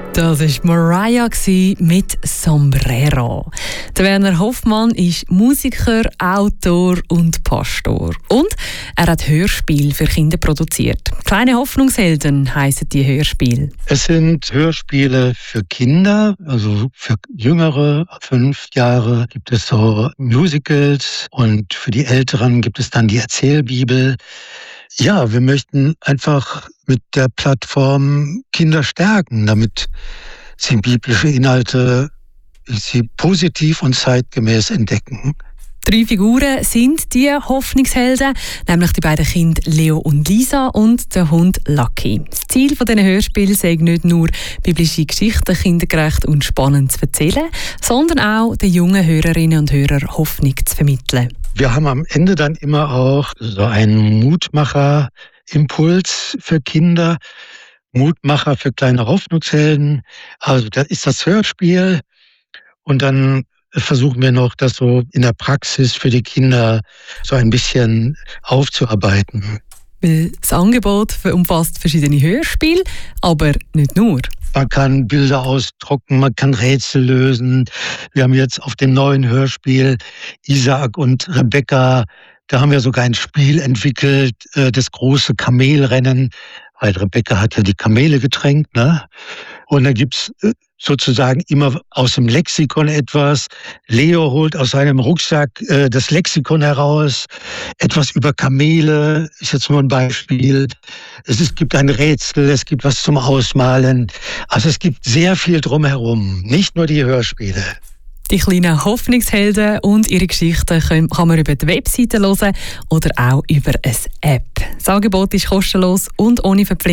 Das war Mariah mit Sombrero. Der Werner Hoffmann ist Musiker, Autor und Pastor. Und er hat Hörspiele für Kinder produziert. «Kleine Hoffnungshelden» heissen die Hörspiele. Es sind Hörspiele für Kinder, also für Jüngere, 5 Jahre gibt es so Musicals und für die Älteren gibt es dann die Erzählbibel. Ja, wir möchten einfach mit der Plattform Kinder stärken, damit sie biblische Inhalte positiv und zeitgemäß entdecken. 3 Figuren sind die Hoffnungshelden, nämlich die beiden Kinder Leo und Lisa und der Hund Lucky. Das Ziel dieser Hörspiele sei nicht nur biblische Geschichten kindergerecht und spannend zu erzählen, sondern auch den jungen Hörerinnen und Hörern Hoffnung zu vermitteln. Wir haben am Ende dann immer auch so einen Mutmacher-Impuls für Kinder, Mutmacher für kleine Hoffnungshelden. Also das ist das Hörspiel und dann versuchen wir noch, das so in der Praxis für die Kinder so ein bisschen aufzuarbeiten. Das Angebot umfasst verschiedene Hörspiele, aber nicht nur. Man kann Bilder ausdrucken, man kann Rätsel lösen. Wir haben jetzt auf dem neuen Hörspiel Isaak und Rebekka, da haben wir sogar ein Spiel entwickelt, das große Kamelrennen, weil Rebekka hat ja die Kamele getränkt, ne? Und da gibt's sozusagen immer aus dem Lexikon etwas. Leo holt aus seinem Rucksack das Lexikon heraus, etwas über Kamele, ist jetzt nur ein Beispiel. Es gibt ein Rätsel, es gibt was zum Ausmalen. Also es gibt sehr viel drumherum, nicht nur die Hörspiele. Die kleinen Hoffnungshelden und ihre Geschichten kann man über die Webseite hören oder auch über eine App. Das Angebot ist kostenlos und ohne Verpflichtung.